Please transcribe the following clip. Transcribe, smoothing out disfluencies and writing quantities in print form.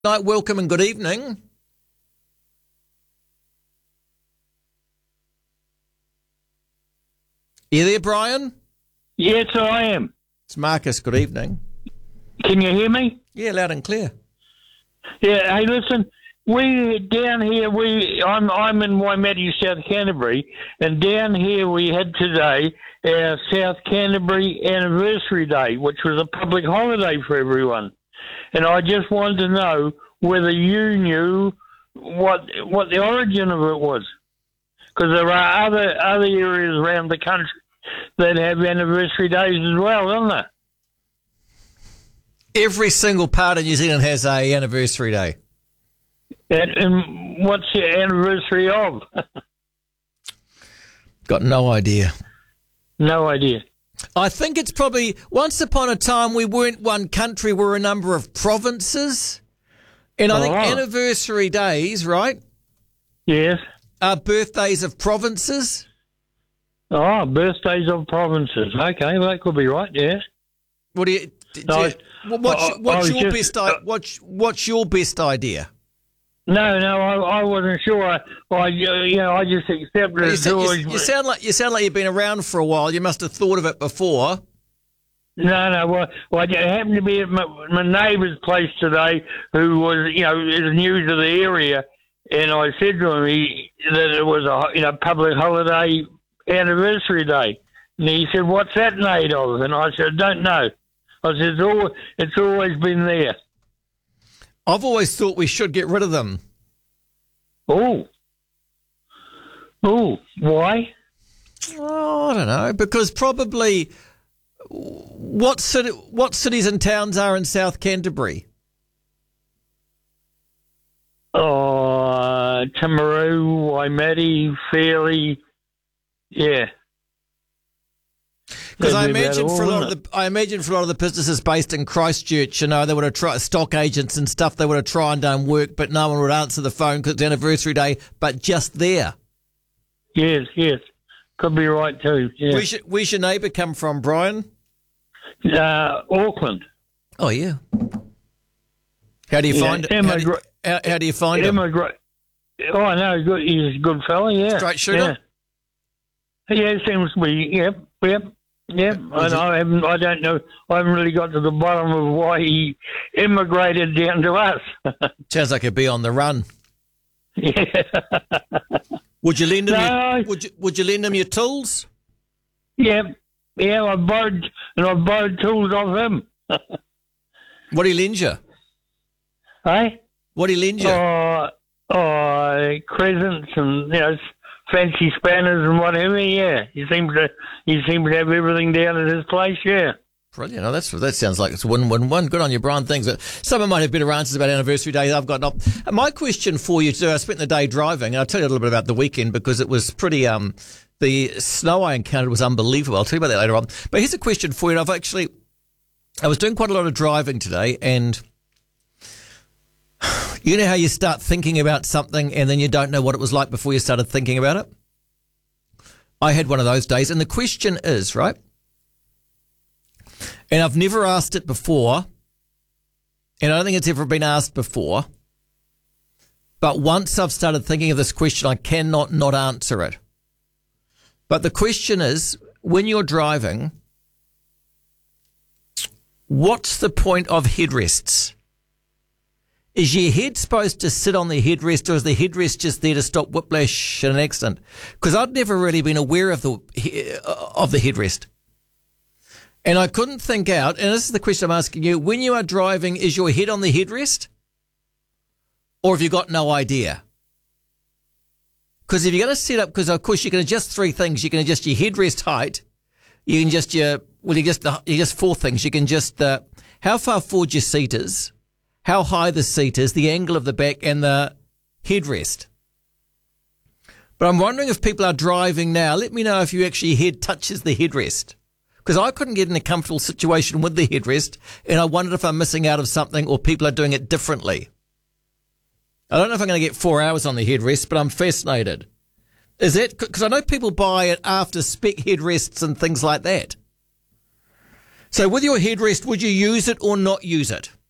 Night, welcome and good evening. Are you there, Brian? Yes, I am. It's Marcus, good evening. Can you hear me? Yeah, loud and clear. Yeah, hey, listen, we down here, I'm in Waimate, South Canterbury, and down here we had today our South Canterbury Anniversary Day, which was a public holiday for everyone. And I just wanted to know whether you knew what the origin of it was. Because there are other areas around the country that have anniversary days as well, don't there? Every single part of New Zealand has a anniversary day. And what's the anniversary of? Got no idea. No idea. I think it's probably, once upon a time we weren't one country, we were a number of provinces. And I think anniversary days, right? Yes. Are birthdays of provinces. Oh, birthdays of provinces. Okay, well, that could be right, yes. What do you... What's your best idea? No, I wasn't sure. I just accepted it. You sound like you've been around for a while. You must have thought of it before. No. Well, I happened to be at my neighbour's place today, who was, is new to the area, and I said to him that it was a public holiday anniversary day, and he said, "What's that made of?" And I said, "I don't know." I said, "It's always been there." I've always thought we should get rid of them. Oh, why? Oh, I don't know. Because probably what cities and towns are in South Canterbury? Oh, Timaru, Waimate, Fairlie, yeah. Because I imagine for a lot of the businesses based in Christchurch, they would have tried, stock agents and stuff, they would have tried and done work, but no one would answer the phone because it's anniversary day, but just there. Yes. Could be right too, yeah. Where's your neighbour come from, Brian? Auckland. Oh, yeah. How do you find it? How do you find him? Oh, I know, he's a good fella, yeah. Straight shooter? Yeah, seems to be, yep. Yeah, I don't know. I haven't really got to the bottom of why he immigrated down to us. Sounds like he'd be on the run. Yeah. Would you lend him? Would you lend him your tools? Yeah. I've borrowed tools off him. What do he lend you? Hey? What do he lend you? Crescents and fancy spanners and whatever, yeah. He seems to have everything down at his place, yeah. Brilliant. Oh, that sounds like it's win-win-win. Good on you, Brian. Thanks. Someone might have better answers about anniversary days. I've got not. My question for you, too, I spent the day driving, and I'll tell you a little bit about the weekend because it was pretty, the snow I encountered was unbelievable. I'll tell you about that later on. But here's a question for you. I was doing quite a lot of driving today, and you know how you start thinking about something and then you don't know what it was like before you started thinking about it? I had one of those days. And the question is, right, and I've never asked it before, and I don't think it's ever been asked before, but once I've started thinking of this question, I cannot not answer it. But the question is, when you're driving, what's the point of headrests? Is your head supposed to sit on the headrest, or is the headrest just there to stop whiplash in an accident? Because I'd never really been aware of the headrest. And I couldn't think out, and this is the question I'm asking you, when you are driving, is your head on the headrest? Or have you got no idea? Because if you're going to set up, because of course you can adjust three things. You can adjust your headrest height. You can adjust just four things. You can just, how far forward your seat is, how high the seat is, the angle of the back, and the headrest. But I'm wondering if people are driving now. Let me know if your head touches the headrest. Because I couldn't get in a comfortable situation with the headrest, and I wondered if I'm missing out of something or people are doing it differently. I don't know if I'm going to get 4 hours on the headrest, but I'm fascinated. Is that because I know people buy it after spec headrests and things like that. So with your headrest, would you use it or not use it?